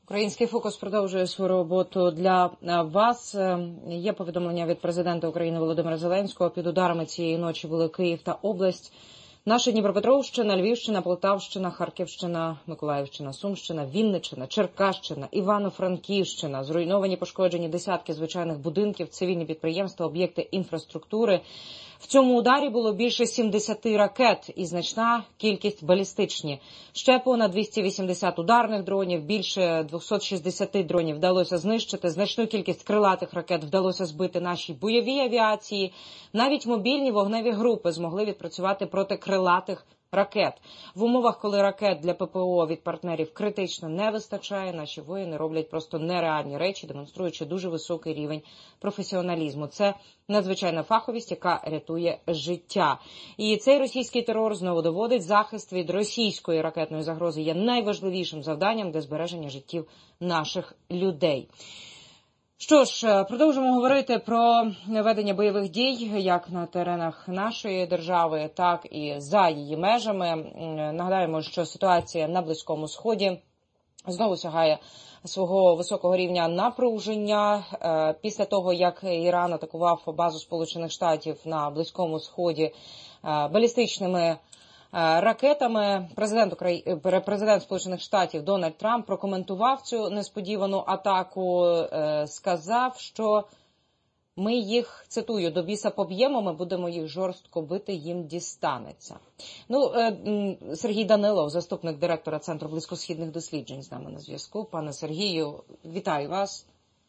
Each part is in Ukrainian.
Український фокус продовжує свою роботу для вас. Є повідомлення від президента України Володимира Зеленського. Під ударами цієї ночі були Київ та область. Наша Дніпропетровщина, Львівщина, Полтавщина, Харківщина, Миколаївщина, Сумщина, Вінниччина, Черкащина, Івано-Франківщина. Зруйновані, пошкоджені десятки звичайних будинків, цивільні підприємства, об'єкти інфраструктури. В цьому ударі було більше 70 ракет і значна кількість балістичні. Ще понад 280 ударних дронів, більше 260 дронів вдалося знищити. Значну кількість крилатих ракет вдалося збити нашій бойовій авіації. Навіть мобільні вогневі групи змогли відпрацювати проти крилатих ракет. В умовах, коли ракет для ППО від партнерів критично не вистачає, наші воїни роблять просто нереальні речі, демонструючи дуже високий рівень професіоналізму. Це надзвичайна фаховість, яка рятує життя. І цей російський терор знову доводить, захист від російської ракетної загрози є найважливішим завданням для збереження життів наших людей. Що ж, продовжимо говорити про ведення бойових дій, як на теренах нашої держави, так і за її межами. Нагадаємо, що ситуація на Близькому Сході знову сягає свого високого рівня напруження. Після того, як Іран атакував базу Сполучених Штатів на Близькому Сході балістичними ракетами, президент Сполучених Штатів Дональд Трамп прокоментував цю несподівану атаку, сказав, що ми їх, цитую, до біса поб'ємо, ми будемо їх жорстко бити, їм дістанеться. Сергій Данилов, заступник директора Центру близькосхідних досліджень, з нами на зв'язку. Пане Сергію, вітаю вас.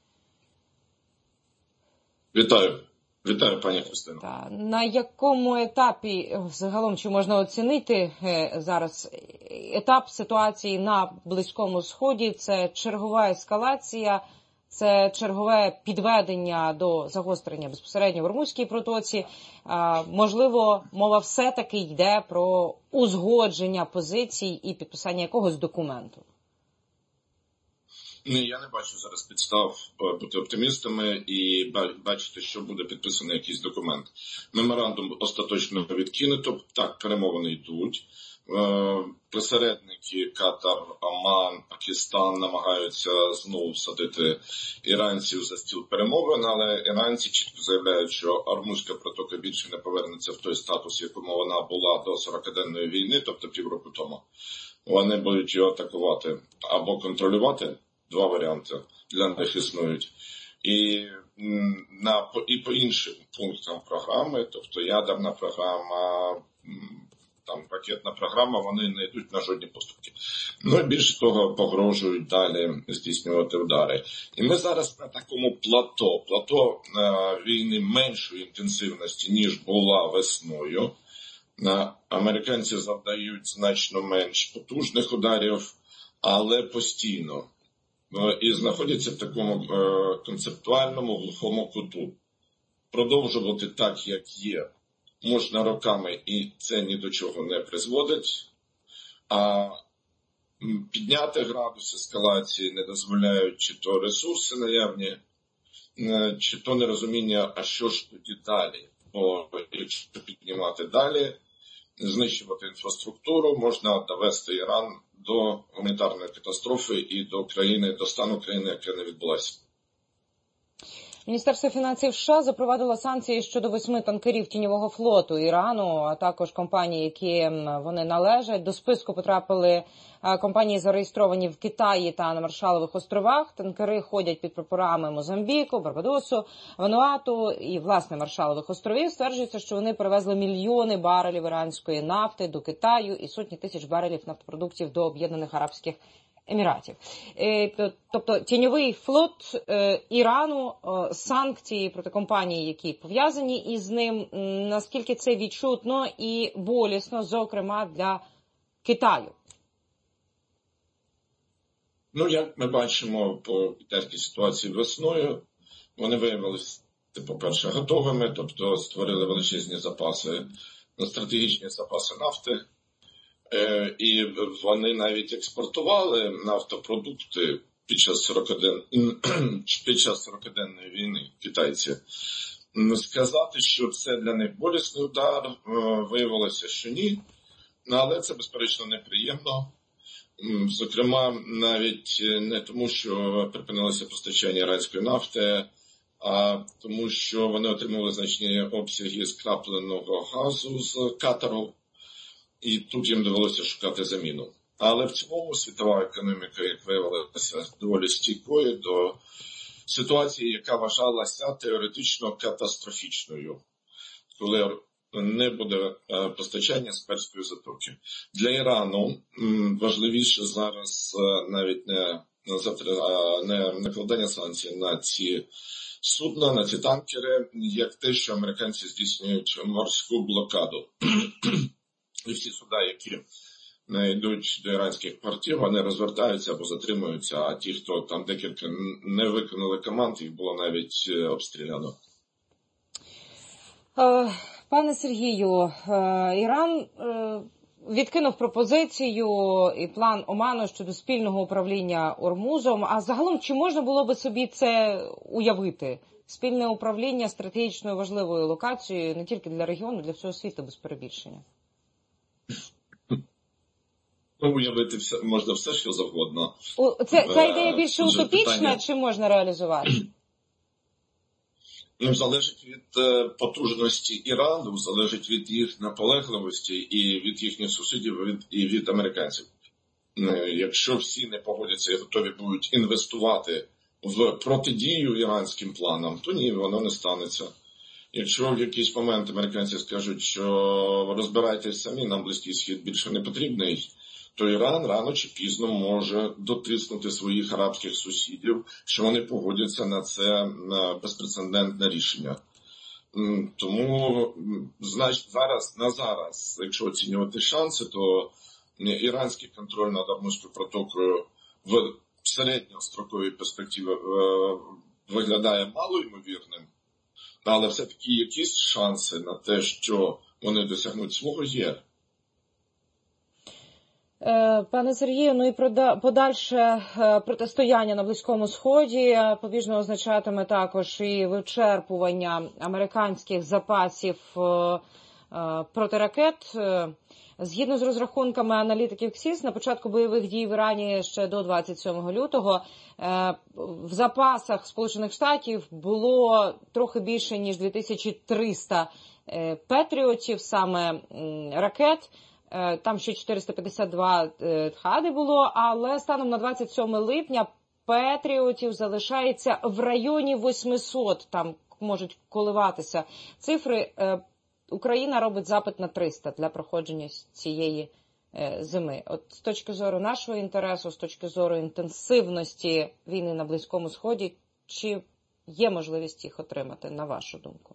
Вітаю, пані Христино. На якому етапі, загалом, чи можна оцінити зараз етап ситуації на Близькому Сході? Це чергова ескалація, це чергове підведення до загострення безпосередньо в Ормузькій протоці. Можливо, мова все-таки йде про узгодження позицій і підписання якогось документу? Ні, я не бачу зараз підстав бути оптимістами і бачити, що буде підписаний якийсь документ. Меморандум остаточно відкинуто, так, перемовини йдуть. Посередники Катар, Оман, Пакистан намагаються знову садити іранців за стіл перемовин, але іранці чітко заявляють, що Ормузька протока більше не повернеться в той статус, в якому вона була до 40-денної війни, тобто півроку тому. Вони будуть його атакувати або контролювати. Два варіанти для них існують. І по іншим пунктам програми, тобто ядерна програма, там ракетна програма, вони не йдуть на жодні поступки. Ну, більше того, погрожують далі здійснювати удари. І ми зараз на такому плато війни меншої інтенсивності, ніж була весною. Американці завдають значно менш потужних ударів, але постійно. І знаходяться в такому концептуальному глухому куту. Продовжувати так, як є, можна роками, і це ні до чого не призводить. А підняти градус ескалації не дозволяють чи то ресурси наявні, чи то нерозуміння, а що ж тоді далі. Бо якщо піднімати далі, знищувати інфраструктуру, можна довести Іран до гуманітарної катастрофи і до стану країни, яка не відбулася. Міністерство фінансів США запровадило санкції щодо 8 танкерів тіньового флоту Ірану, а також компаній, яким вони належать. До списку потрапили компанії, зареєстровані в Китаї та на Маршалових островах. Танкери ходять під прапорами Мозамбіку, Барбадосу, Вануату і, власне, Маршалових островів. Стверджується, що вони перевезли мільйони барелів іранської нафти до Китаю і сотні тисяч барелів нафтопродуктів до Об'єднаних Арабських Еміратів. Тобто тіньовий флот Ірану, санкції проти компаній, які пов'язані із ним, наскільки це відчутно і болісно, зокрема для Китаю? Ну, як ми бачимо по китайській ситуації весною, вони виявилися, по-перше, готовими, тобто створили величезні запаси, стратегічні запаси нафти. І вони навіть експортували нафтопродукти під час 40-денної війни, китайці. Сказати, що це для них болісний удар, виявилося, що ні. Але це, безперечно, неприємно. Зокрема, навіть не тому, що припинилося постачання іранської нафти, а тому, що вони отримали значні обсяги скрапленого газу з Катару, і тут їм довелося шукати заміну. Але в цілому світова економіка, як виявилося, доволі стійкою до ситуації, яка вважалася теоретично катастрофічною, коли не буде постачання з Перської затоки. Для Ірану важливіше зараз навіть не накладання санкцій на ці судна, на ці танкери, як те, що американці здійснюють морську блокаду. І всі суда, які не йдуть до іранських портів, вони розвертаються або затримуються, а ті, хто там декілька не виконали команд, їх було навіть обстріляно. Пане Сергію, Іран відкинув пропозицію і план Оману щодо спільного управління Ормузом. А загалом, чи можна було би собі це уявити? Спільне управління стратегічною важливою локацією не тільки для регіону, для всього світу, без перебільшення. Уявити можна все, що завгодно. Ця ідея більше утопічна, чи можна реалізувати? Залежить від потужності Ірану, залежить від їх наполегливості і від їхніх сусідів, і від американців. Якщо всі не погодяться і готові будуть інвестувати в протидію іранським планам, то ні, воно не станеться. Якщо в якийсь момент американці скажуть, що розбирайтесь самі, нам Близький Схід більше не потрібний, то Іран рано чи пізно може дотиснути своїх арабських сусідів, що вони погодяться на це безпрецедентне рішення. Тому, значить, зараз, якщо оцінювати шанси, то іранський контроль над Ормузькою протокою в середньостроковій перспективі виглядає малоймовірним, але все-таки якісь шанси на те, що вони досягнуть свого, є. Пане Сергію, ну і подальше протистояння на Близькому Сході побіжно означатиме також і вичерпування американських запасів протиракет. Згідно з розрахунками аналітиків КСІС, на початку бойових дій в Ірані ще до 27 лютого в запасах Сполучених Штатів було трохи більше, ніж 2300 патріотів, саме ракет. Там ще 452 тхади було, але станом на 27 липня патріотів залишається в районі 800, там можуть коливатися цифри. Україна робить запит на 300 для проходження цієї зими. От з точки зору нашого інтересу, з точки зору інтенсивності війни на Близькому Сході, чи є можливість їх отримати, на вашу думку?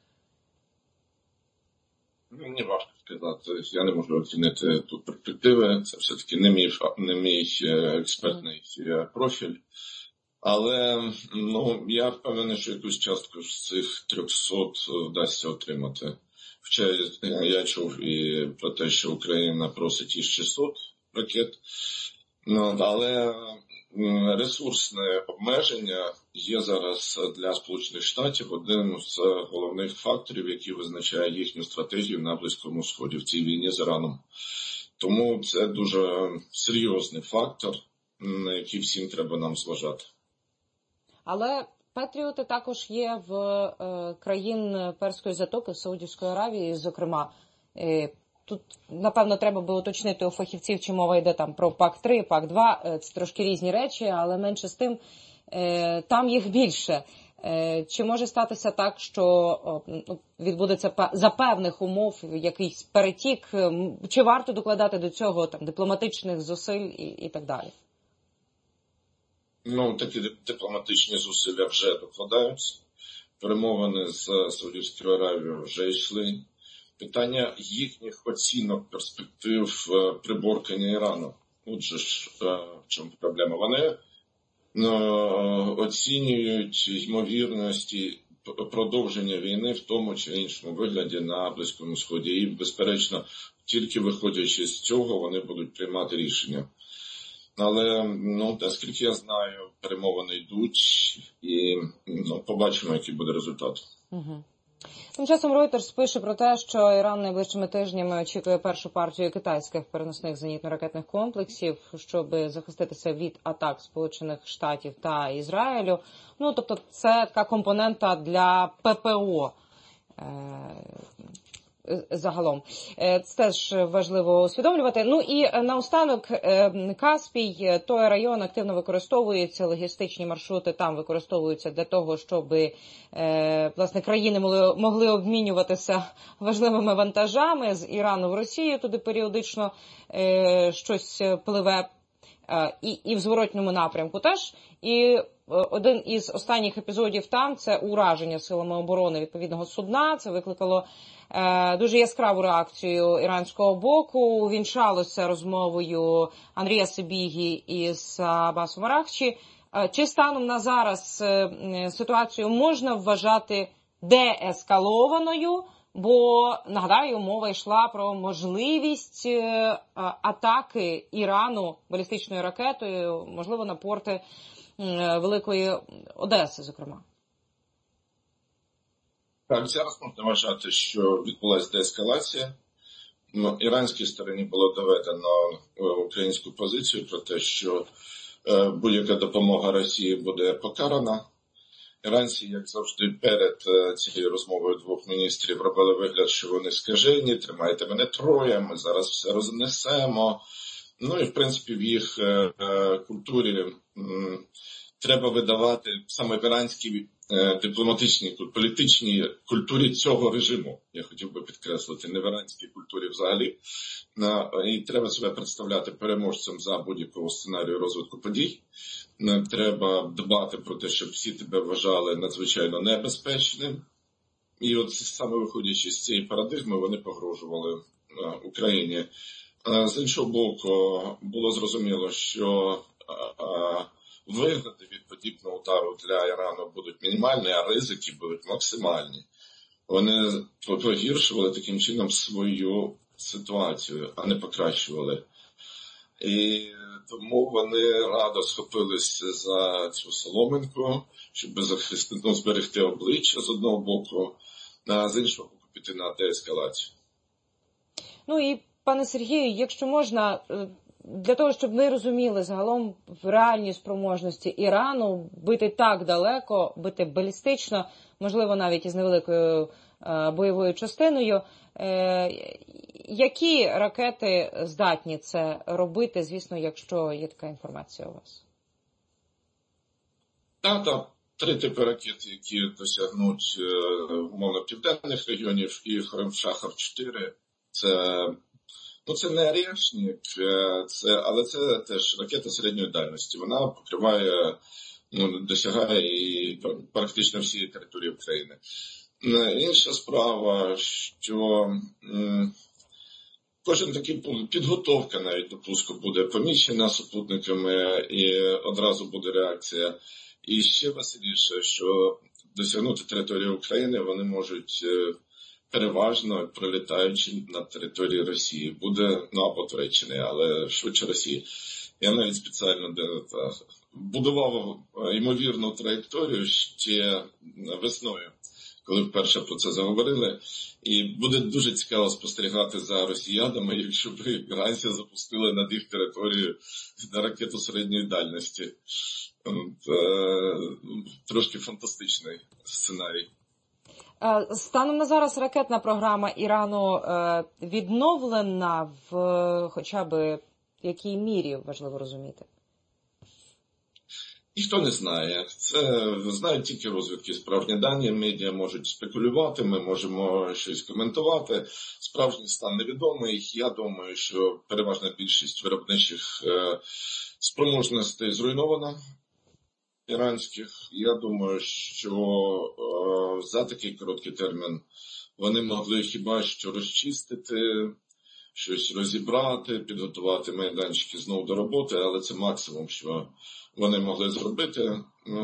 Не важко сказати. Я не можу оцінити тут перспективи. Це все-таки не мій експертний профіль. Але я впевнений, що якусь частку з цих 300 вдасться отримати. Хоча я чув і про те, що Україна просить із 600 ракет. Але ресурсне обмеження є зараз для Сполучених Штатів одним з головних факторів, який визначає їхню стратегію на Близькому Сході в цій війні з Іраном. Тому це дуже серйозний фактор, на який всім треба нам зважати. Але патріоти також є в країн Перської затоки, Саудівської Аравії, зокрема. Тут, напевно, треба би уточнити у фахівців, чи мова йде там про ПАК-3, ПАК-2. Це трошки різні речі, але менше з тим, там їх більше. Чи може статися так, що відбудеться за певних умов якийсь перетік? Чи варто докладати до цього там дипломатичних зусиль і так далі? Такі дипломатичні зусилля вже докладаються. Перемовини з Саудівською Аравією вже йшли. Питання їхніх оцінок перспектив приборкання Ірану. Отже ж, в чому проблема? Вони оцінюють ймовірності продовження війни в тому чи іншому вигляді на Близькому Сході. І, безперечно, тільки виходячи з цього, вони будуть приймати рішення. Але, наскільки я знаю, перемовини йдуть і побачимо, який буде результат. Угу. Тим часом Reuters пише про те, що Іран найближчими тижнями очікує першу партію китайських переносних зенітно-ракетних комплексів, щоб захиститися від атак Сполучених Штатів та Ізраїлю. Ну, тобто це така компонента для ППО. Загалом. Це теж важливо усвідомлювати. Ну і наостанок Каспій, той район активно використовується, логістичні маршрути там використовуються для того, щоб власне країни могли обмінюватися важливими вантажами з Ірану в Росію, туди періодично щось пливе. І в зворотньому напрямку теж. І один із останніх епізодів там – це ураження силами оборони відповідного судна. Це викликало дуже яскраву реакцію іранського боку. Увінчалося розмовою Андрія Сибігі із Аббасом Аракчі. Чи станом на зараз ситуацію можна вважати деескалованою? Бо, нагадаю, мова йшла про можливість атаки Ірану балістичною ракетою, можливо, на порти Великої Одеси, зокрема. Так, зараз можна вважати, що відбулася деескалація. Іранській стороні було доведено українську позицію про те, що будь-яка допомога Росії буде покарана. Іранці, як завжди, перед цією розмовою двох міністрів робили вигляд, що вони скажені, тримайте мене троє, ми зараз все рознесемо. Ну і, в принципі, в їх культурі треба видавати саме в іранській дипломатичній, політичній культурі цього режиму. Я хотів би підкреслити, не в іранській культурі взагалі. І треба себе представляти переможцем за будь-якого сценарію розвитку подій. Треба дбати про те, щоб всі тебе вважали надзвичайно небезпечним. І от саме виходячи з цієї парадигми, вони погрожували Україні. З іншого боку, було зрозуміло, що вигоди від подібного удару для Ірану будуть мінімальні, а ризики будуть максимальні. Вони погіршували таким чином свою ситуацію, а не покращували. І тому вони радо схопилися за цю соломинку, щоб зберегти обличчя з одного боку, а з іншого боку піти на деескалацію. Ну і, пане Сергію, якщо можна, для того, щоб ми розуміли загалом в реальній спроможності Ірану бити так далеко, бити балістично, можливо, навіть із невеликою бойовою частиною, які ракети здатні це робити, звісно, якщо є така інформація у вас? Так, 3 типи ракет, які досягнуть, умовно, південних регіонів, і Шахар-4. Це не Арєшнік, але це теж ракета середньої дальності. Вона покриває, досягає і практично всієї території України. Інша справа, що кожен такий підготовка навіть до пуску буде помічена супутниками і одразу буде реакція. І ще веселіше, що досягнути території України вони можуть переважно пролітаючи над територією Росії. Буде, або Туреччини, але швидше Росії. Я навіть спеціально будував ймовірну траєкторію ще весною, коли вперше про це заговорили. І буде дуже цікаво спостерігати за росіянами, якщо б іранці запустили над їх територію на ракету середньої дальності. Трошки фантастичний сценарій. Станом на зараз ракетна програма Ірану відновлена в хоча б якій мірі, важливо розуміти? Ніхто не знає. Це знають тільки розвідки. Справжні дані, медіа можуть спекулювати, ми можемо щось коментувати. Справжній стан невідомий. Я думаю, що переважна більшість виробничих спроможностей зруйнована. Іранських. Я думаю, що за такий короткий термін вони могли хіба що розчистити, щось розібрати, підготувати майданчики знову до роботи, але це максимум, що вони могли зробити.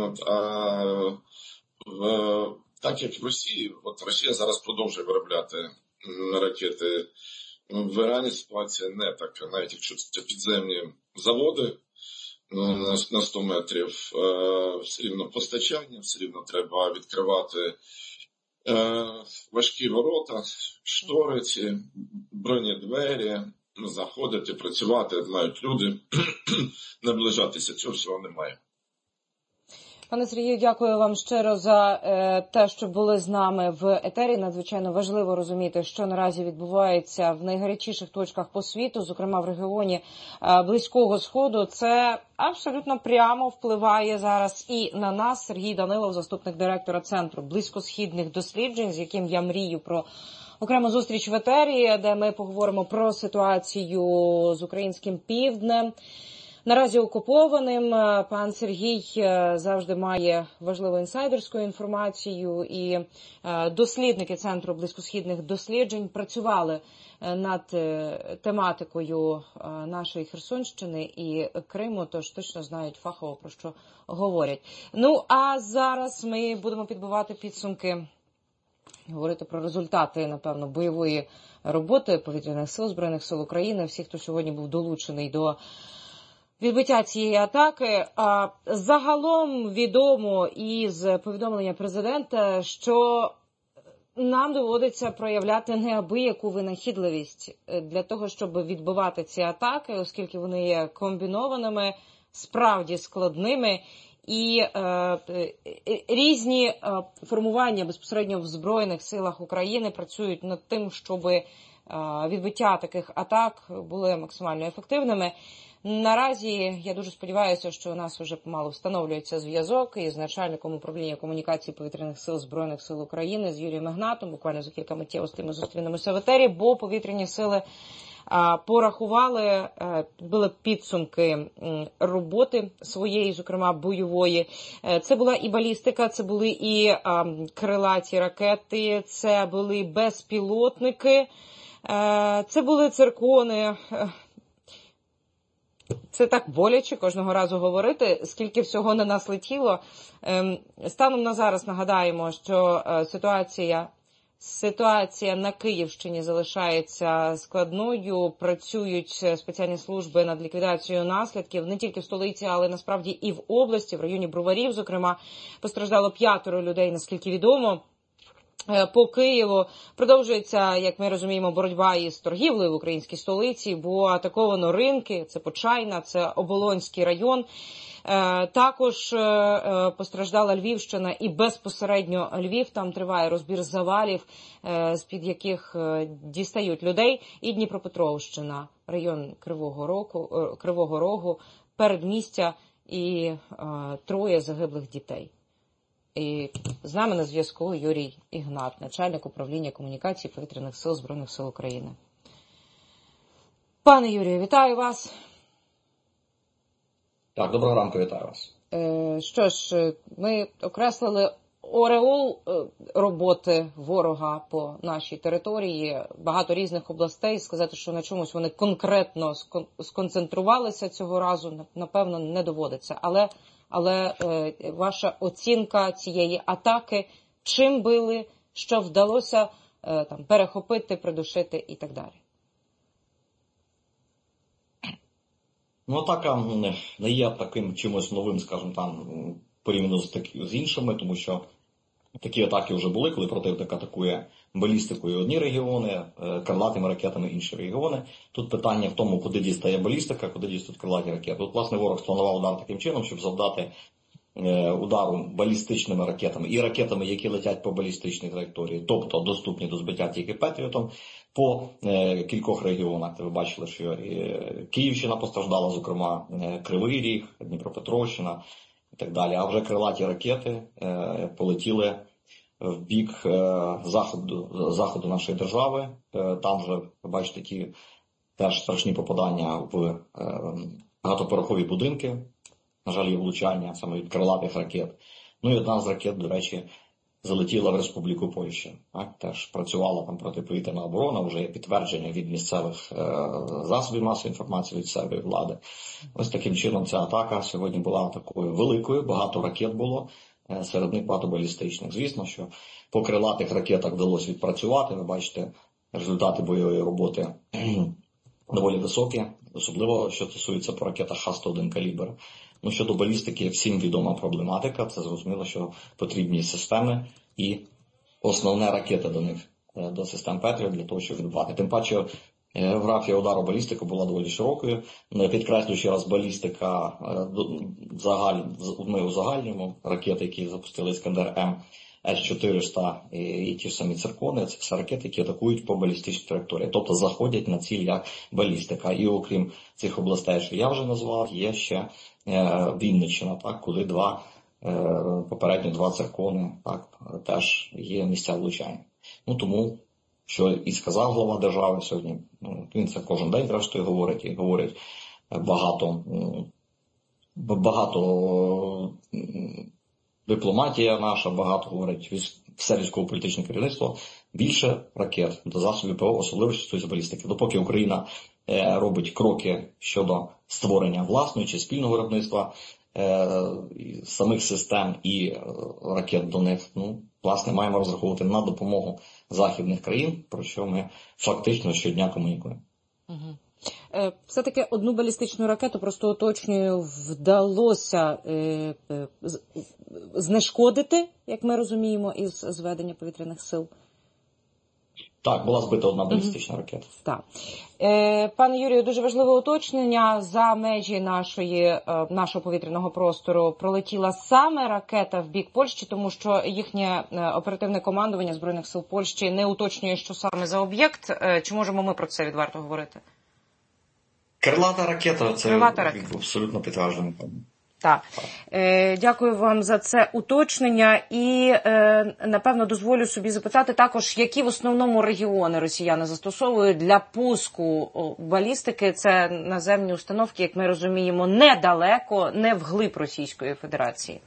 Так як в Росії, Росія зараз продовжує виробляти ракети, в Ірані ситуація не така, навіть якщо це підземні заводи, на 100 метрів, все рівно постачання, все рівно треба відкривати важкі ворота, штори, бронедвері, заходити, працювати, знають люди, наближатися, цього всього немає. Пане Сергію, дякую вам щиро за те, що були з нами в етері. Надзвичайно важливо розуміти, що наразі відбувається в найгарячіших точках по світу, зокрема в регіоні Близького Сходу. Це абсолютно прямо впливає зараз і на нас. Сергій Данилов, заступник директора Центру близькосхідних досліджень, з яким я мрію про окрему зустріч в етері, де ми поговоримо про ситуацію з українським півднем. Наразі окупованим. Пан Сергій завжди має важливу інсайдерську інформацію, і дослідники Центру близькосхідних досліджень працювали над тематикою нашої Херсонщини і Криму, тож точно знають фахово, про що говорять. Ну, а зараз ми будемо підбивати підсумки, говорити про результати, напевно, бойової роботи Повітряних сил, Збройних сил України, всіх, хто сьогодні був долучений до відбиття цієї атаки. Загалом відомо із повідомлення президента, що нам доводиться проявляти неабияку винахідливість для того, щоб відбивати ці атаки, оскільки вони є комбінованими, справді складними, і різні формування безпосередньо в Збройних силах України працюють над тим, щоб відбиття таких атак були максимально ефективними. Наразі я дуже сподіваюся, що у нас вже помалу встановлюється зв'язок із начальником управління комунікації Повітряних сил Збройних сил України з Юрієм Ігнатом. Буквально за кілька миттєвостей ми зустрінемося в етері, бо повітряні сили порахували, були підсумки роботи своєї, зокрема бойової. Це була і балістика, це були і крилаті ракети, це були безпілотники, це були циркони. Це так боляче кожного разу говорити, скільки всього на нас летіло. Станом на зараз нагадаємо, що ситуація на Київщині залишається складною. Працюють спеціальні служби над ліквідацією наслідків не тільки в столиці, але насправді і в області, в районі Броварів, зокрема, постраждало 5 людей, наскільки відомо. По Києву продовжується, як ми розуміємо, боротьба із торгівлею в українській столиці, бо атаковано ринки, це Почайна, це Оболонський район. Також постраждала Львівщина і безпосередньо Львів, там триває розбір завалів, з-під яких дістають людей, і Дніпропетровщина, район Кривого Рогу, передмістя і 3 загиблих дітей. І з нами на зв'язку Юрій Ігнат, начальник управління комунікації Повітряних сил Збройних сил України. Пане Юрію, вітаю вас. Так, доброго ранку, вітаю вас. Що ж, ми окреслили ореол роботи ворога по нашій території, багато різних областей. Сказати, що на чомусь вони конкретно сконцентрувалися цього разу, напевно, не доводиться. Але ваша оцінка цієї атаки, чим били, що вдалося там перехопити, придушити і так далі? Ну, атака не є таким чимось новим, скажімо, там, порівняно з іншими, тому що такі атаки вже були, коли противник атакує балістикою одні регіони, крилатими ракетами інші регіони. Тут питання в тому, куди дістає балістика, куди дістають крилаті ракети. От, власне, ворог спланував удар таким чином, щоб завдати удару балістичними ракетами і ракетами, які летять по балістичній траєкторії, тобто доступні до збиття тільки Петріотом, по кількох регіонах. Ви бачили, що і Київщина постраждала, зокрема Кривий Ріг, Дніпропетровщина і так далі. А вже крилаті ракети полетіли в бік заходу нашої держави. Там вже, ви бачите, ті теж страшні попадання в багатоповерхові будинки. На жаль, є влучання саме від крилатих ракет. Ну і одна з ракет, до речі, залетіла в Республіку Польща. Так? Теж працювала там протиповітряна оборона, вже є підтвердження від місцевих засобів масової інформації, від місцевої влади. Ось таким чином ця атака сьогодні була такою великою, багато ракет було, серед них багато балістичних. Звісно, що по крилатих ракетах вдалося відпрацювати. Ви бачите, результати бойової роботи доволі високі, особливо, що стосується по ракетах Х-101 калібр. Ну, щодо балістики, всім відома проблематика. Це зрозуміло, що потрібні системи і основне ракети до них, до систем Петріот, для того, щоб відбувати. Тим паче, географія удару балістики була доволі широкою. Підкреслюючи раз, балістика, ми узагальнюємо ракети, які запустили Іскандер-М, С-400 і ті ж самі циркони, це все ракети, які атакують по балістичній траєкторії, тобто заходять на ціль як балістика. І окрім цих областей, що я вже назвав, є ще Вінниччина, так, куди попередньо два циркони, так, теж є місця влучання. Ну, що і сказав глава держави сьогодні, він це кожен день, зрештою, говорить, і говорить багато дипломатія наша, багато говорить все військово-політичне керівництво, більше ракет до засобів ПВО, особливо що стосується балістики. Допоки Україна робить кроки щодо створення власної чи спільного виробництва самих систем і ракет до них, власне, маємо розраховувати на допомогу західних країн, про що ми фактично щодня комунікуємо. Все-таки одну балістичну ракету, просто уточнюю, вдалося знешкодити, як ми розуміємо, із зведення повітряних сил? Так, була збита одна балістична ракета. Так. Пане Юрію, дуже важливе уточнення. За межі нашого повітряного простору пролетіла саме ракета в бік Польщі, тому що їхнє оперативне командування Збройних сил Польщі не уточнює, що саме за об'єкт. Чи можемо ми про це відверто говорити? Крилата ракета, це абсолютно підтверджено. Так. Дякую вам за це уточнення. І, напевно, дозволю собі запитати також, які в основному регіони росіяни застосовують для пуску балістики. Це наземні установки, як ми розуміємо, недалеко, не вглиб Російської Федерації.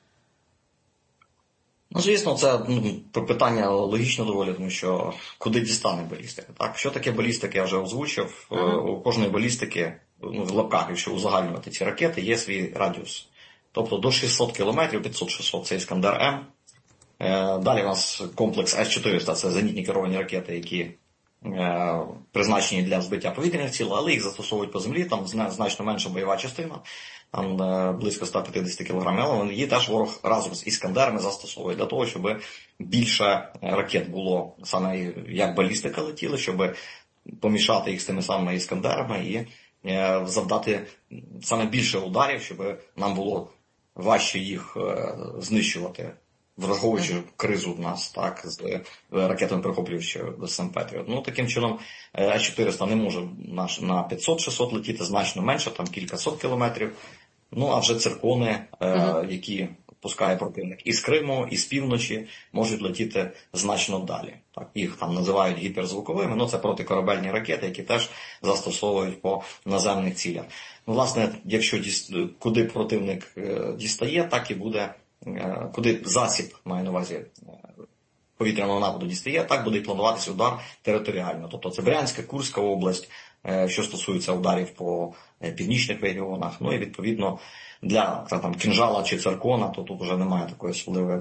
Звісно, це питання логічно доволі, тому що куди дістане балістика. Так, що таке балістика, я вже озвучив. У кожної балістики, в лапках, якщо узагальнювати ці ракети, є свій радіус. Тобто до 600 кілометрів, 500-600 це Іскандер-М. Далі у нас комплекс С-400, це зенітні керовані ракети, які призначені для збиття повітряних цілей, але їх застосовують по землі, там значно менша бойова частина, там близько 150 кг, але її теж ворог разом з Іскандерами застосовує для того, щоб більше ракет було саме як балістика летіли, щоб помішати їх з тими самими Іскандерами і завдати саме більше ударів, щоб нам було важче їх знищувати, враховуючи кризу в нас, так, з ракетами перехоплюючими систем Петріот. Таким чином, С-400 не може на 500-600 летіти, значно менше, там кількасот кілометрів. А вже циркони, які пускає противник із Криму, із півночі, можуть летіти значно далі. Так, їх там називають гіперзвуковими, це протикорабельні ракети, які теж застосовують по наземних цілях. Власне, якщо куди противник дістає, так і буде, куди засіб, маю на увазі, повітряного нападу дістає, так буде і плануватися удар територіально. Тобто це Брянська, Курська область, що стосується ударів по північних регіонах. І відповідно для кінжала чи циркона, то тут вже немає такої особливої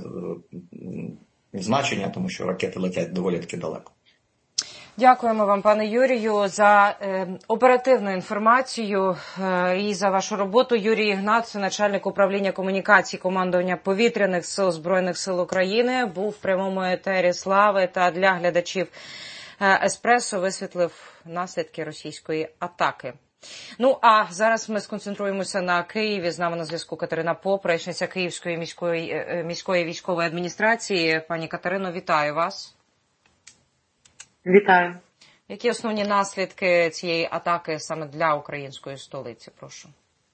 значення, тому що ракети летять доволі таки далеко. Дякуємо вам, пане Юрію, за оперативну інформацію і за вашу роботу. Юрій Ігнат, начальник управління комунікацій командування повітряних сил Збройних сил України, був в прямому етері «Слави» та для глядачів «Еспресо» висвітлив наслідки російської атаки. А зараз ми сконцентруємося на Києві. З нами на зв'язку Катерина Поп, речниця Київської міської військової адміністрації. Пані Катерино, вітаю вас. Вітаю. Які основні наслідки цієї атаки саме для української столиці? Прошу.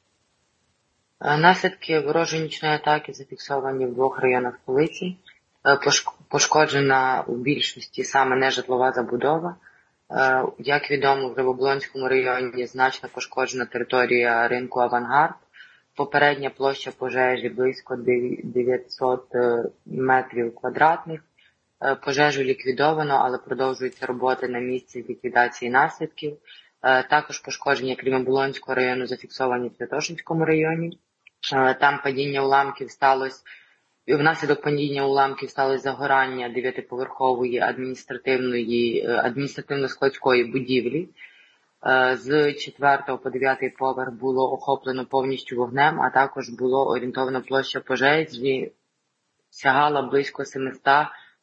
Наслідки ворожої нічної атаки зафіксовані в двох районах столиці. Пошкоджена у більшості саме нежитлова забудова. Як відомо, в Рибоблонському районі значно пошкоджена територія ринку «Авангард». Попередня площа пожежі близько 900 метрів квадратних. Пожежу ліквідовано, але продовжуються роботи на місці ліквідації наслідків. Також пошкодження Кремль-Болонського району зафіксовані в Святошинському районі. Там падіння уламків сталося, внаслідок падіння уламків сталося загорання 9-поверхової адміністративно-складської будівлі. З 4 по 9 поверх було охоплено повністю вогнем, а також було орієнтована площа пожежі, сягала близько 700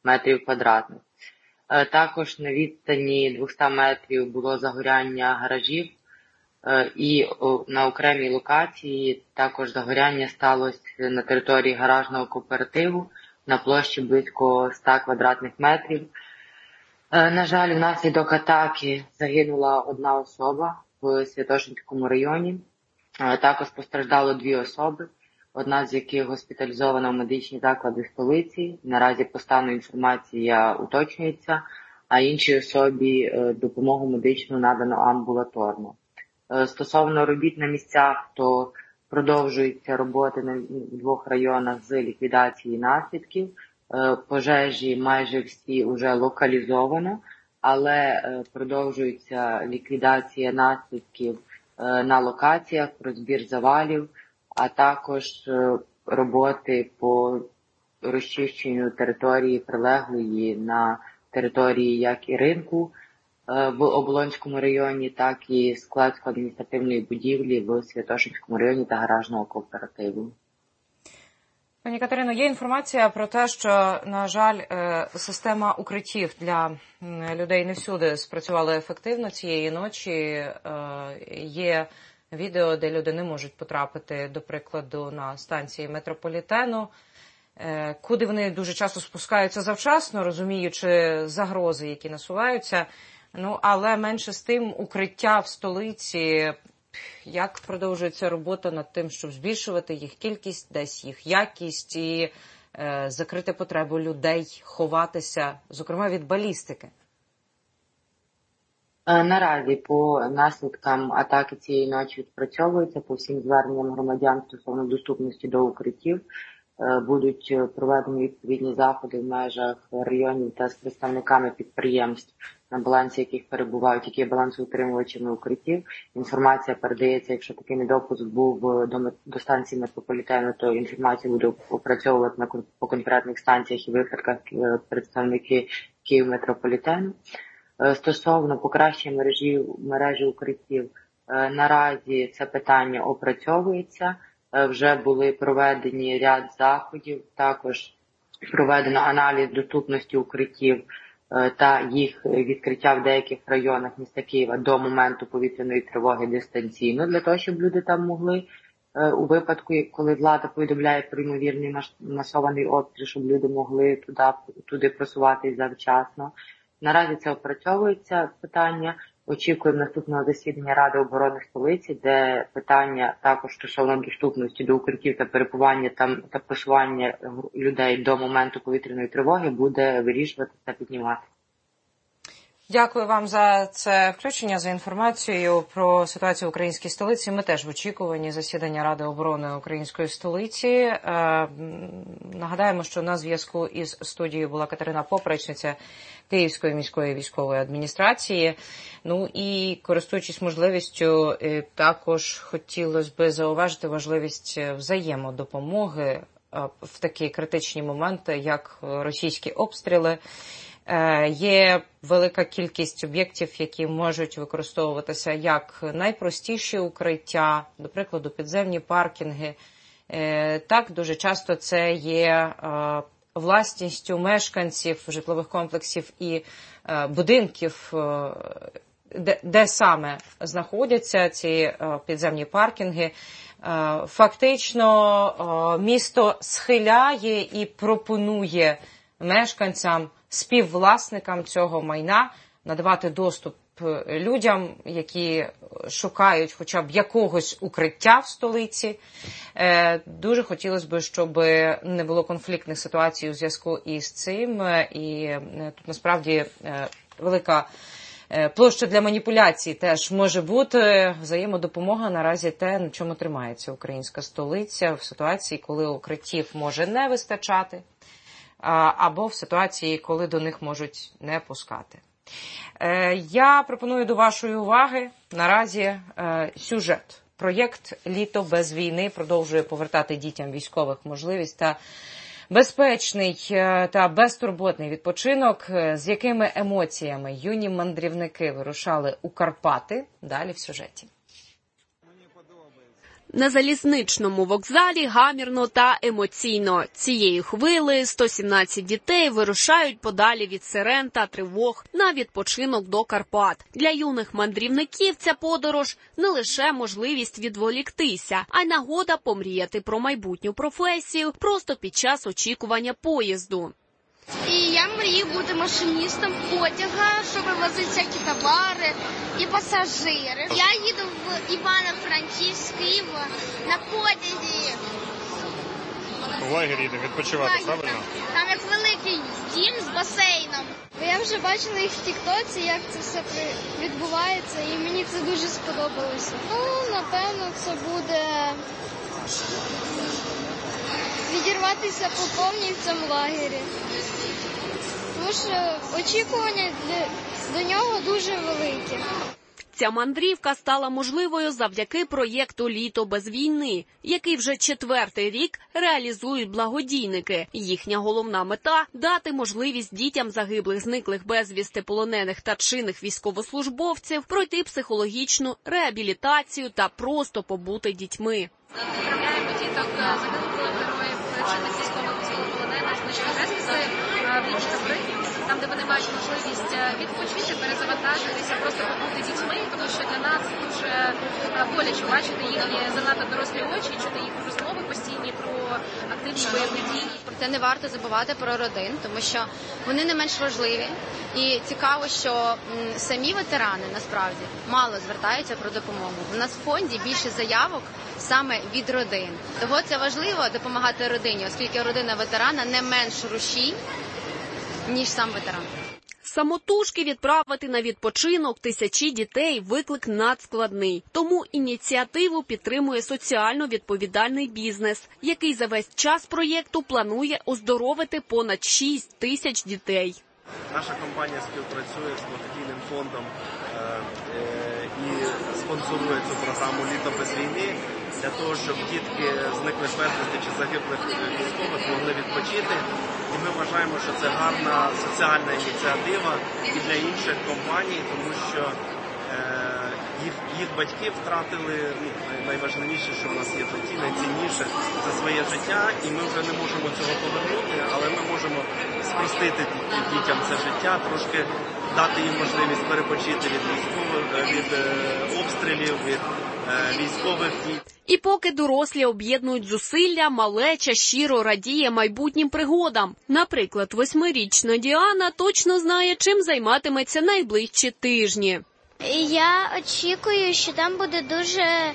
метрів квадратних. Також на відстані 200 метрів було загоряння гаражів, і на окремій локації також загоряння сталося на території гаражного кооперативу на площі близько 100 квадратних метрів. На жаль, внаслідок атаки загинула одна особа в Святошинському районі. Також постраждало 2 особи, одна з яких госпіталізована в медичні заклади столиці. Наразі по стану інформація уточнюється, а іншій особі допомогу медичну надано амбулаторно. Стосовно робіт на місцях, то продовжуються роботи на 2 районах з ліквідації наслідків. Пожежі майже всі вже локалізовано, але продовжується ліквідація наслідків на локаціях, розбір завалів, а також роботи по розчищенню території прилеглої на території як і ринку в Оболонському районі, так і складсько-адміністративної будівлі в Святошинському районі та гаражного кооперативу. Пані Катерино, є інформація про те, що, на жаль, система укриттів для людей не всюди спрацювала ефективно цієї ночі. Є відео, де люди не можуть потрапити, до прикладу, на станції метрополітену, куди вони дуже часто спускаються завчасно, розуміючи загрози, які насуваються. Але менше з тим, укриття в столиці, як продовжується робота над тим, щоб збільшувати їх кількість, десь їх якість і закрити потребу людей ховатися, зокрема від балістики? Наразі по наслідкам атаки цієї ночі відпрацьовується по всім зверненням громадян стосовно доступності до укриттів. Будуть проведені відповідні заходи в межах районів та з представниками підприємств, на балансі яких перебувають, які є балансоутримувачами укриттів. Інформація передається, якщо такий недопуск був до станції метрополітену, то інформацію буде опрацьовувати по конкретних станціях і випадках представники Київметрополітену. Стосовно покращення мережі укриттів, наразі це питання опрацьовується. Вже були проведені ряд заходів, також проведено аналіз доступності укриттів та їх відкриття в деяких районах міста Києва до моменту повітряної тривоги дистанційно, для того, щоб люди там могли у випадку, коли влада повідомляє про ймовірний масований обстріл, щоб люди могли туди просуватись завчасно. Наразі це опрацьовується питання. Очікуємо наступного засідання Ради оборони столиці, де питання також стосовно доступності до укриттів та перебування там та просування людей до моменту повітряної тривоги буде вирішувати та піднімати. Дякую вам за це включення, за інформацію про ситуацію в українській столиці. Ми теж в очікуванні засідання Ради оборони української столиці. Нагадаємо, що на зв'язку із студією була Катерина Поп, речниця Київської міської військової адміністрації. І, користуючись можливістю, також хотілося б зауважити важливість взаємодопомоги в такі критичні моменти, як російські обстріли. Є велика кількість об'єктів, які можуть використовуватися як найпростіші укриття, до прикладу, підземні паркінги. Так, дуже часто це є власністю мешканців житлових комплексів і будинків, де саме знаходяться ці підземні паркінги. Фактично, місто схиляє і пропонує мешканцям, співвласникам цього майна надавати доступ людям, які шукають хоча б якогось укриття в столиці. Дуже хотілося б, щоб не було конфліктних ситуацій у зв'язку із цим. І тут насправді велика площа для маніпуляцій теж може бути. Взаємодопомога наразі те, на чому тримається українська столиця в ситуації, коли укриттів може не вистачати, або в ситуації, коли до них можуть не пускати. Я пропоную до вашої уваги наразі сюжет. Проєкт «Літо без війни» продовжує повертати дітям військових можливість та безпечний та безтурботний відпочинок. З якими емоціями юні мандрівники вирушали у Карпати? Далі в сюжеті. На залізничному вокзалі гамірно та емоційно. Цією хвилею 117 дітей вирушають подалі від сирен та тривог на відпочинок до Карпат. Для юних мандрівників ця подорож не лише можливість відволіктися, а й нагода помріяти про майбутню професію просто під час очікування поїзду. І я мрію бути машиністом потяга, щоб вивозити всякі товари і пасажири. Я їду в Івано-Франківськ, Київ на потязі. В лагері їде відпочивати, правильно? Там як великий дім з басейном. Я вже бачила їх в тіктоці, як це все відбувається, і мені це дуже сподобалося. Напевно, це буде відірватися по повній в цьому лагері. Тому що очікування до нього дуже великі. Ця мандрівка стала можливою завдяки проєкту «Літо без війни», який вже 4-й рік реалізують благодійники. Їхня головна мета – дати можливість дітям загиблих, зниклих безвісти, полонених та чинних військовослужбовців пройти психологічну реабілітацію та просто побути дітьми. Відправляємо діток загиблих героїв, чинних військовополонених, зниклих безвісти в інші табори, там, де вони мають можливість відпочити, перезавантажитися, просто побути дітьми, тому що для нас дуже боляче бачити їхні занадто дорослі очі, чути їх розмови постійні про активні бойові дії. Проте не варто забувати про родин, тому що вони не менш важливі. І цікаво, що самі ветерани, насправді, мало звертаються про допомогу. У нас в фонді більше заявок саме від родин. Того це важливо допомагати родині, оскільки родина ветерана не менш рушій, ніж сам ветеран. Самотужки відправити на відпочинок тисячі дітей – виклик надскладний. Тому ініціативу підтримує соціально відповідальний бізнес, який за весь час проєкту планує оздоровити понад 6 тисяч дітей. Наша компанія співпрацює з благодійним фондом і спонсорує цю програму «Літо без війни» для того, щоб дітки зниклих безвісти чи загиблих військових могли відпочити. І ми вважаємо, що це гарна соціальна ініціатива і для інших компаній, тому що їх батьки втратили найважливіше, що в нас є в житті, найцінніше – це своє життя, і ми вже не можемо цього повернути, але ми можемо спростити дітям це життя, трошки дати їм можливість перепочити від обстрілів, від військових дій. І поки дорослі об'єднують зусилля, малеча щиро радіє майбутнім пригодам. Наприклад, 8-річна Діана точно знає, чим займатиметься найближчі тижні. Я очікую, що там буде дуже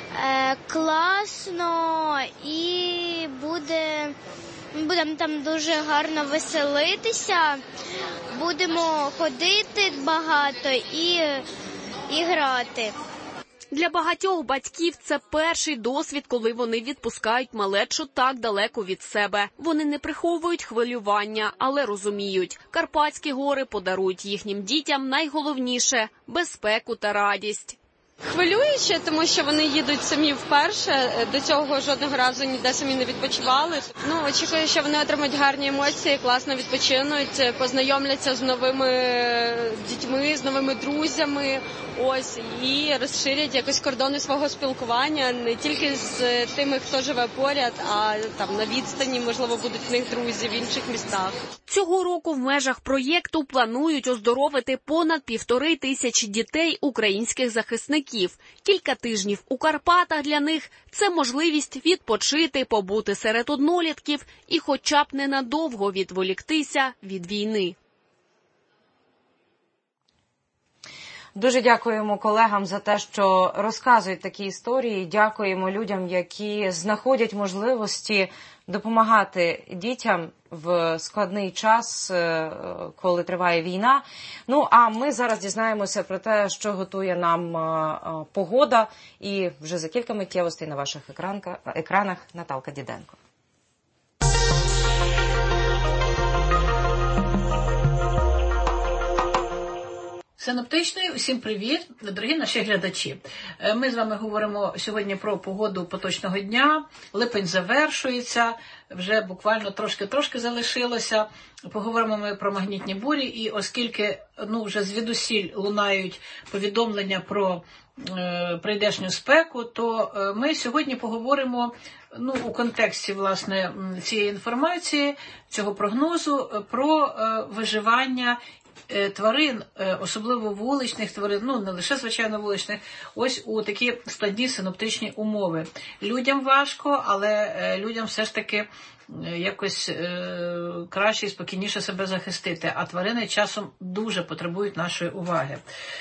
класно і будемо там дуже гарно веселитися, будемо ходити багато і грати. Для багатьох батьків це перший досвід, коли вони відпускають малечу так далеко від себе. Вони не приховують хвилювання, але розуміють, Карпатські гори подарують їхнім дітям найголовніше – безпеку та радість. Хвилююче, тому що вони їдуть самі вперше, до цього жодного разу ніде самі не відпочивали. Очікую, що вони отримають гарні емоції, класно відпочинуть, познайомляться з новими дітьми, з новими друзями, і розширять якось кордони свого спілкування не тільки з тими, хто живе поряд, а там на відстані, можливо, будуть в них друзі в інших містах. Цього року в межах проєкту планують оздоровити понад 1500 дітей українських захисників. Кілька тижнів у Карпатах для них – це можливість відпочити, побути серед однолітків і хоча б ненадовго відволіктися від війни. Дуже дякуємо колегам за те, що розказують такі історії. Дякуємо людям, які знаходять можливості допомагати дітям в складний час, коли триває війна. А ми зараз дізнаємося про те, що готує нам погода. І вже за кілька миттєвостей на ваших екранах Наталка Діденко. Синоптичний, усім привіт, дорогі наші глядачі. Ми з вами говоримо сьогодні про погоду поточного дня. Липень завершується, вже буквально трошки залишилося. Поговоримо ми про магнітні бурі, і оскільки вже звідусіль лунають повідомлення про прийдешню спеку, то ми сьогодні поговоримо у контексті, власне, цієї інформації, цього прогнозу про виживання тварин, особливо вуличних тварин, не лише, звичайно, вуличних, ось у такі складні синоптичні умови. Людям важко, але людям все ж таки якось краще і спокійніше себе захистити, а тварини часом дуже потребують нашої уваги.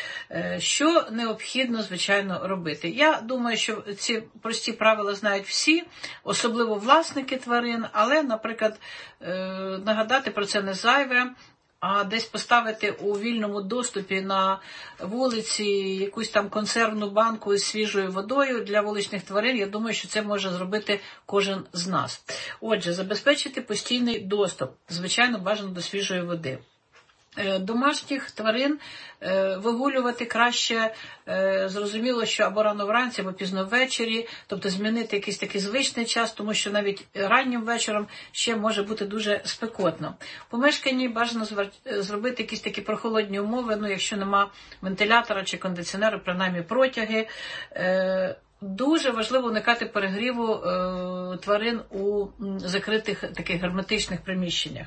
Що необхідно, звичайно, робити? Я думаю, що ці прості правила знають всі, особливо власники тварин, але, наприклад, нагадати про це не зайве, а десь поставити у вільному доступі на вулиці якусь там консервну банку із свіжою водою для вуличних тварин, я думаю, що це може зробити кожен з нас. Отже, забезпечити постійний доступ, звичайно, бажано до свіжої води. Домашніх тварин вигулювати краще, зрозуміло, що або рано вранці, або пізно ввечері, тобто змінити якийсь такий звичний час, тому що навіть раннім вечором ще може бути дуже спекотно. В помешканні бажано зробити якісь такі прохолодні умови, якщо нема вентилятора чи кондиціонера, принаймні протяги. Дуже важливо уникати перегріву тварин у закритих таких герметичних приміщеннях.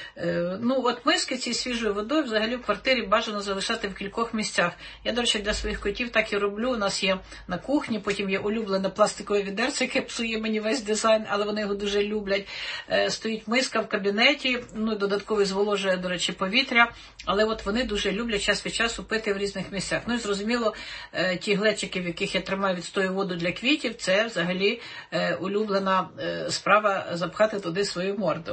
От миски цією свіжою водою взагалі в квартирі бажано залишати в кількох місцях. Я, до речі, для своїх котів так і роблю. У нас є на кухні, потім є улюблене пластикове відерце, яке псує мені весь дизайн, але вони його дуже люблять. Стоїть миска в кабінеті, додатково зволожує, до речі, повітря, але от вони дуже люблять час від часу пити в різних місцях. І зрозуміло, ті глечики, в яких я тримаю відстою воду для квітів, це взагалі улюблена справа запхати туди свою морду.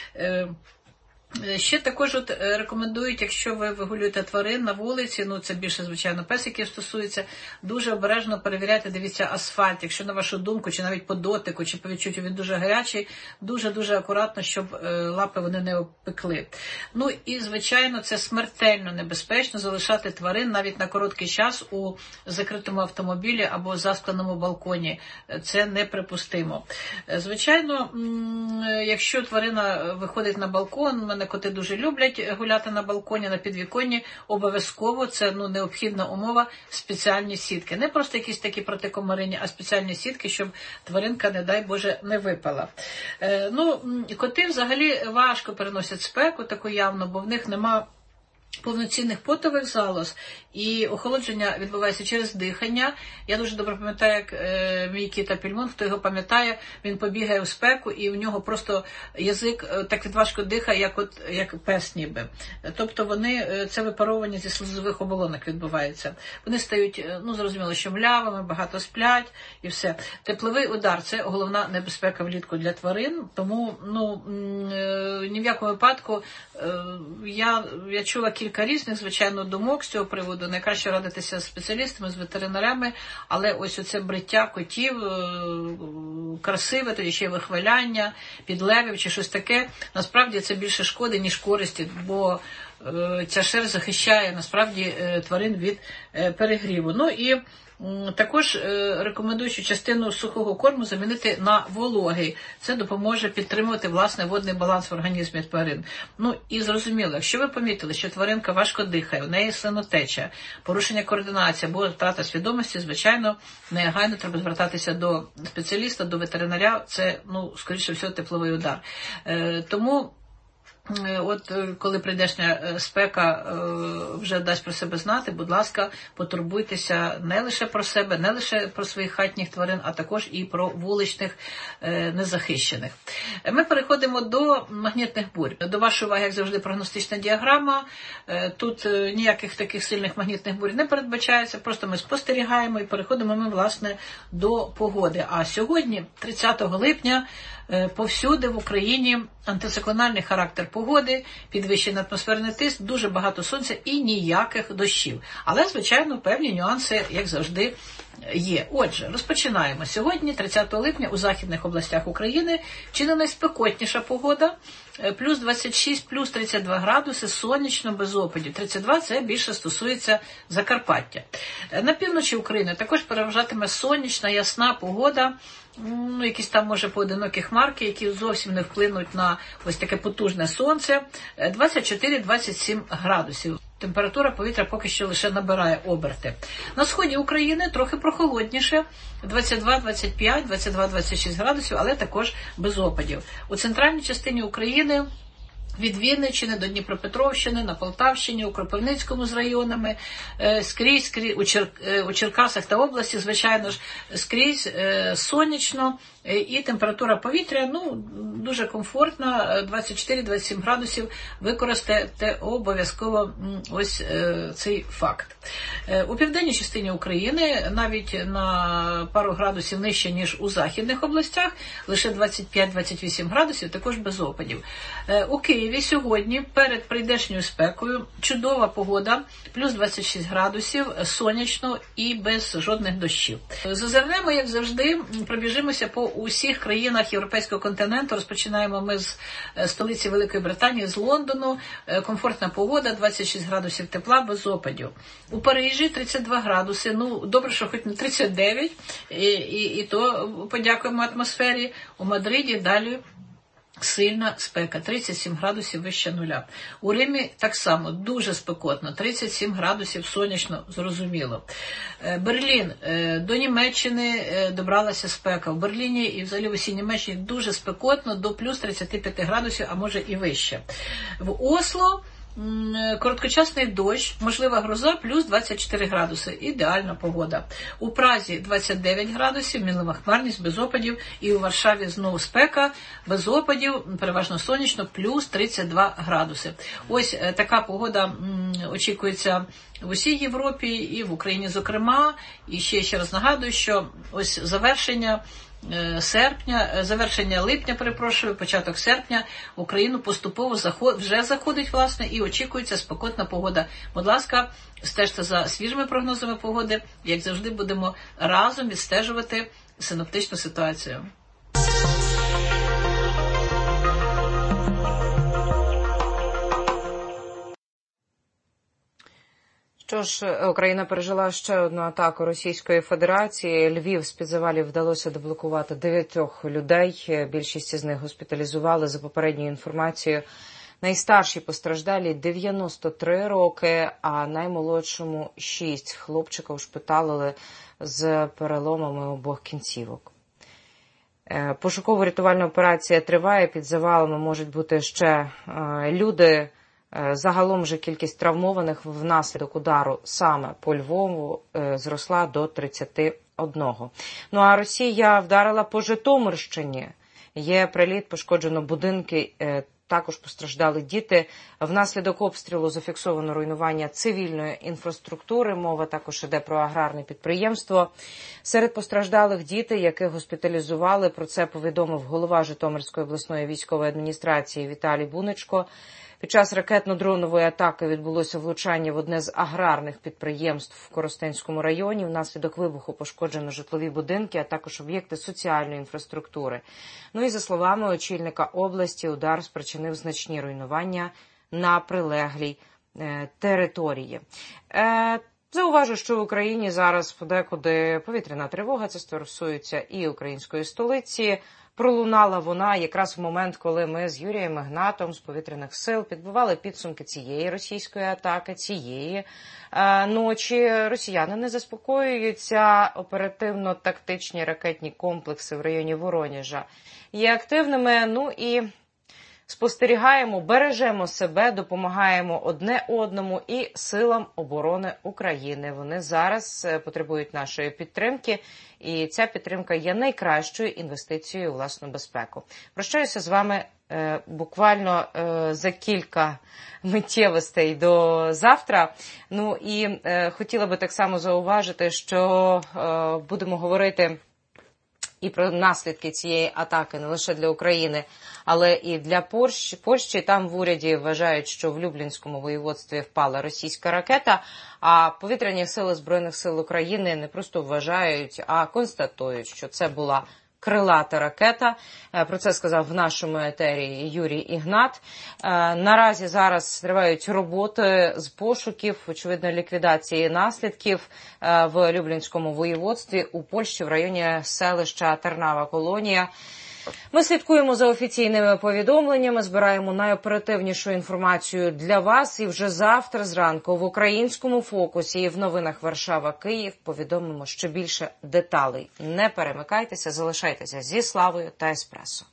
Ще також рекомендують, якщо ви вигулюєте тварин на вулиці, це більше, звичайно, песиків стосується, дуже обережно перевіряйте, дивіться, асфальт, якщо на вашу думку, чи навіть по дотику, чи по відчуттю він дуже гарячий, дуже-дуже акуратно, щоб лапи вони не обпекли. І, звичайно, це смертельно небезпечно залишати тварин навіть на короткий час у закритому автомобілі або заскленому балконі. Це неприпустимо. Звичайно, якщо тварина виходить на балкон, мене коти дуже люблять гуляти на балконі, на підвіконні, обов'язково, це необхідна умова, спеціальні сітки. Не просто якісь такі протикомаринні, а спеціальні сітки, щоб тваринка, не дай Боже, не випала. Коти взагалі важко переносять спеку таку явно, бо в них нема повноцінних потових залоз, і охолодження відбувається через дихання. Я дуже добре пам'ятаю, як мій кіт Апельмон, хто його пам'ятає, він побігає у спеку, і у нього просто язик так відважко дихає, як пес ніби. Тобто це випаровування зі слизових оболонок відбувається. Вони стають, зрозуміло, що млявими, багато сплять і все. Тепловий удар – це головна небезпека влітку для тварин, тому ні в якому випадку я чула кілька різних, звичайно, думок з цього приводу. Найкраще радитися з спеціалістами, з ветеринарями, але ось оце бриття котів красиве, тоді ще й вихваляння, підлевів чи щось таке, насправді це більше шкоди, ніж користі, бо ця шерсть захищає, насправді, тварин від перегріву. І також рекомендую, що частину сухого корму замінити на вологий. Це допоможе підтримувати, власне, водний баланс в організмі тварин. І зрозуміло, якщо ви помітили, що тваринка важко дихає, у неї слинотеча, порушення координації або втрата свідомості, звичайно, негайно треба звертатися до спеціаліста, до ветеринаря. Це, скоріше всього, тепловий удар. Тому коли прийдешня спека вже дасть про себе знати, будь ласка, потурбуйтеся не лише про себе, не лише про своїх хатніх тварин, а також і про вуличних незахищених. Ми переходимо до магнітних бурь. До вашої уваги, як завжди, прогностична діаграма. Тут ніяких таких сильних магнітних бурь не передбачається, просто ми спостерігаємо і переходимо ми, власне, до погоди. А сьогодні, 30 липня, повсюди в Україні антициклональний характер погоди, підвищений атмосферний тиск, дуже багато сонця і ніяких дощів. Але, звичайно, певні нюанси, як завжди, є. Отже, розпочинаємо. Сьогодні, 30 липня, у західних областях України чи не найспекотніша погода, плюс 26, плюс 32 градуси, сонячно, без опадів. 32 – це більше стосується Закарпаття. На півночі України також переважатиме сонячна, ясна погода, якісь там, може, поодинокі хмарки, які зовсім не вплинуть на ось таке потужне сонце, 24-27 градусів. Температура повітря поки що лише набирає оберти. На сході України трохи прохолодніше, 22-25, 22-26 градусів, але також без опадів. У центральній частині України від Вінниччини до Дніпропетровщини, на Полтавщині, у Кропивницькому з районами, скрізь у Черкасах та області, звичайно ж, скрізь сонячно, і температура повітря, дуже комфортна, 24-27 градусів, використайте обов'язково ось цей факт. У південній частині України навіть на пару градусів нижче, ніж у західних областях, лише 25-28 градусів, також без опадів. У Києві сьогодні перед прийдешньою спекою чудова погода, плюс 26 градусів, сонячно і без жодних дощів. Зазирнемо, як завжди, пробіжимося по усіх країнах Європейського континенту. Розпочинаємо ми з столиці Великої Британії, з Лондону. Комфортна погода, 26 градусів тепла, без опадів. У Парижі 32 градуси, добре, що хоч не 39, і то подякуємо атмосфері. У Мадриді далі сильна спека, 37 градусів вище нуля. У Римі так само, дуже спекотно, 37 градусів сонячно, зрозуміло. Берлін, до Німеччини добралася спека. В Берліні і взагалі в усій Німеччині дуже спекотно, до плюс 35 градусів, а може і вище. В Осло короткочасний дощ, можлива гроза, плюс 24 градуси. Ідеальна погода. У Празі 29 градусів, мінлива хмарність, без опадів. І у Варшаві знову спека, без опадів, переважно сонячно, плюс 32 градуси. Ось така погода очікується в усій Європі і в Україні, зокрема. І ще раз нагадую, що ось завершення липня, початок серпня в Україну поступово вже заходить, власне, і очікується спекотна погода. Будь ласка, стежте за свіжими прогнозами погоди. Як завжди, будемо разом відстежувати синоптичну ситуацію. Що ж, Україна пережила ще одну атаку Російської Федерації. Львів з під завалів вдалося деблокувати 9 людей. Більшість з них госпіталізували. За попередньою інформацією, найстарші постраждалі 93 роки, а наймолодшому 6. Хлопчика ушпиталили з переломами обох кінцівок. Пошуково-рятувальна операція триває. Під завалами можуть бути ще люди. Загалом же кількість травмованих внаслідок удару саме по Львову зросла до 31. А Росія вдарила по Житомирщині. Є приліт, пошкоджено будинки, також постраждали діти. Внаслідок обстрілу зафіксовано руйнування цивільної інфраструктури. Мова також йде про аграрне підприємство. Серед постраждалих діти, яких госпіталізували, про це повідомив голова Житомирської обласної військової адміністрації Віталій Бунечко. Під час ракетно-дронової атаки відбулося влучання в одне з аграрних підприємств в Коростенському районі. Внаслідок вибуху пошкоджено житлові будинки, а також об'єкти соціальної інфраструктури. І за словами очільника області, удар спричинив значні руйнування на прилеглій території. Зауважу, що в Україні зараз подекуди повітряна тривога, це стосується і української столиці. Пролунала вона якраз в момент, коли ми з Юрієм Ігнатом з повітряних сил підбивали підсумки цієї російської атаки, цієї ночі. Росіяни не заспокоюються, оперативно-тактичні ракетні комплекси в районі Воронежа є активними, і спостерігаємо, бережемо себе, допомагаємо одне одному і силам оборони України. Вони зараз потребують нашої підтримки, і ця підтримка є найкращою інвестицією у власну безпеку. Прощаюся з вами буквально за кілька миттєвостей до завтра. І хотіла би так само зауважити, що будемо говорити і про наслідки цієї атаки не лише для України, але і для Польщі. Там в уряді вважають, що в Люблінському воєводстві впала російська ракета, а повітряні сили Збройних сил України не просто вважають, а констатують, що це була крилата ракета. Про це сказав в нашому етері Юрій Ігнат. Наразі зараз тривають роботи з пошуків, очевидно, ліквідації наслідків в Люблінському воєводстві у Польщі в районі селища Тернава-Колонія. Ми слідкуємо за офіційними повідомленнями, збираємо найоперативнішу інформацію для вас. І вже завтра зранку в українському фокусі і в новинах Варшава-Київ повідомимо ще більше деталей. Не перемикайтеся, залишайтеся зі Славою та Еспресо.